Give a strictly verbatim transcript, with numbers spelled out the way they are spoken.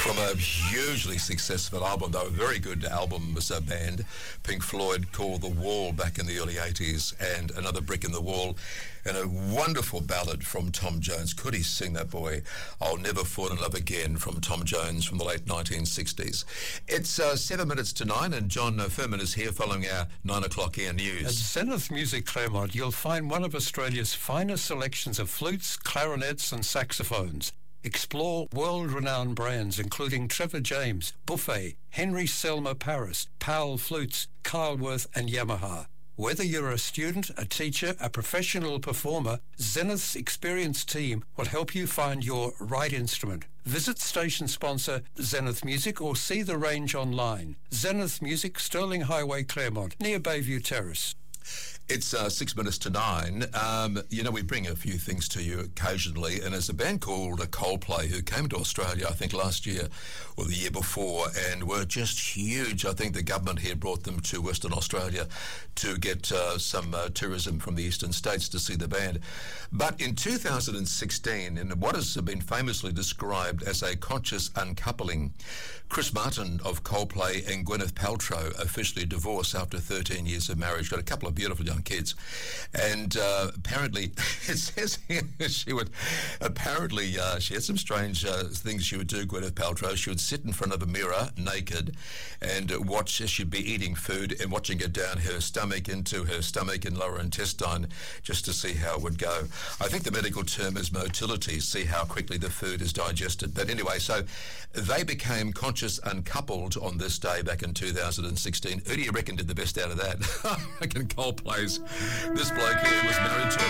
From a hugely successful album, though a very good album as a band, Pink Floyd, called The Wall back in the early eighties, and Another Brick in the Wall, and a wonderful ballad from Tom Jones. Could he sing, that boy? I'll Never Fall in Love Again from Tom Jones from the late nineteen sixties. It's uh, seven minutes to nine, and John uh, Furman is here following our nine o'clock air news. At Zenith Music Claremont, you'll find one of Australia's finest selections of flutes, clarinets and saxophones. Explore world-renowned brands including Trevor James, Buffet, Henry Selmer Paris, Powell Flutes, Kyleworth and Yamaha. Whether you're a student, a teacher, a professional performer, Zenith's experienced team will help you find your right instrument. Visit station sponsor Zenith Music or see the range online. Zenith Music, Sterling Highway, Claremont, near Bayview Terrace. It's uh, six minutes to nine. Um, you know, we bring a few things to you occasionally, and there's a band called Coldplay who came to Australia, I think, last year or the year before, and were just huge. I think the government here brought them to Western Australia to get uh, some uh, tourism from the eastern states to see the band. But in two thousand sixteen, in what has been famously described as a conscious uncoupling, Chris Martin of Coldplay and Gwyneth Paltrow officially divorced after thirteen years of marriage. Got a couple of beautiful young kids, and uh, apparently it says here she would apparently uh, she had some strange uh, things she would do. Gwyneth Paltrow, she would sit in front of a mirror naked and uh, watch as she'd be eating food and watching it down her stomach into her stomach and lower intestine just to see how it would go. I think the medical term is motility, see how quickly the food is digested. But anyway, so they became conscious uncoupled on this day back in two thousand sixteen. Who do you reckon did the best out of that? I reckon Coldplay's this bloke here was married to a